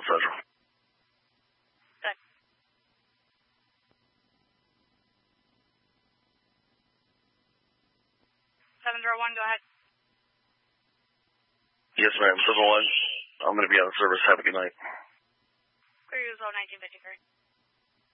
Holland Central. Good. 701, go ahead. Yes, ma'am. 701. I'm going to be on the service. Have a good night. Clear Uso 1953.